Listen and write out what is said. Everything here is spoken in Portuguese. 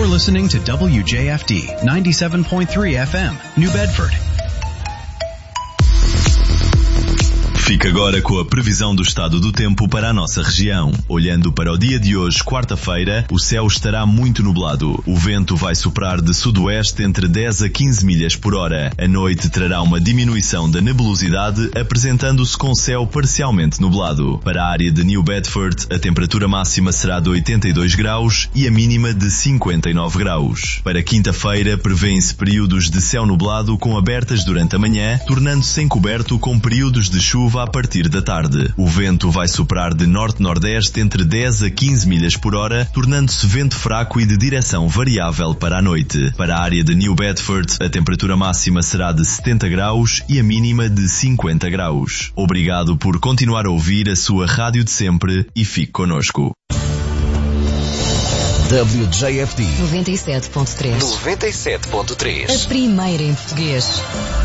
You're listening to WJFD 97.3 FM, New Bedford. Fica agora com a previsão do estado do tempo para a nossa região. Olhando para o dia de hoje, quarta-feira, o céu estará muito nublado. O vento vai soprar de sudoeste entre 10 a 15 milhas por hora. A noite trará uma diminuição da nebulosidade, apresentando-se com céu parcialmente nublado. Para a área de New Bedford, a temperatura máxima será de 82 graus e a mínima de 59 graus. Para quinta-feira, prevêem-se períodos de céu nublado com abertas durante a manhã, tornando-se encoberto com períodos de chuva a partir da tarde. O vento vai soprar de norte-nordeste entre 10 a 15 milhas por hora, tornando-se vento fraco e de direção variável para a noite. Para a área de New Bedford, a temperatura máxima será de 70 graus e a mínima de 50 graus. Obrigado por continuar a ouvir a sua rádio de sempre e fique connosco. WJFD 97.3. A primeira em português.